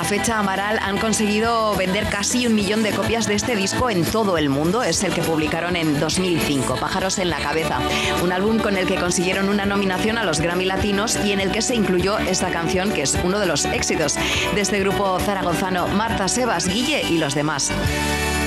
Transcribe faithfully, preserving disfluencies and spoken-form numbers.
la fecha, Amaral han conseguido vender casi un millón de copias de este disco en todo el mundo. Es el que publicaron en dos mil cinco, Pájaros en la cabeza. Un álbum con el que consiguieron una nominación a los Grammy Latinos y en el que se incluyó esta canción, que es uno de los éxitos de este grupo zaragozano, Marta, Sebas, Guille y los demás.